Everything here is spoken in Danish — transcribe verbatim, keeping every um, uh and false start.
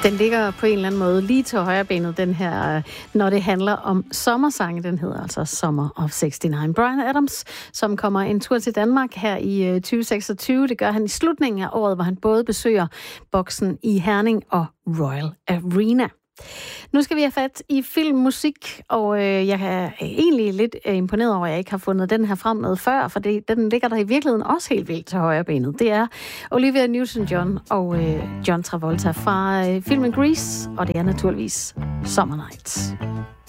Den ligger på en eller anden måde lige til højre benet, den her, når det handler om sommersange. Den hedder altså Summer of seksogtres. Bryan Adams, som kommer en tur til Danmark her i tyve seksogtyve. Det gør han i slutningen af året, hvor han både besøger Boksen i Herning og Royal Arena. Nu skal vi have fat i filmmusik, og øh, jeg er egentlig lidt øh, imponeret over, at jeg ikke har fundet den her frem noget før, for det, den ligger der i virkeligheden også helt vildt til højre benet. Det er Olivia Newton-John og øh, John Travolta fra øh, filmen Grease, og det er naturligvis Summer Nights.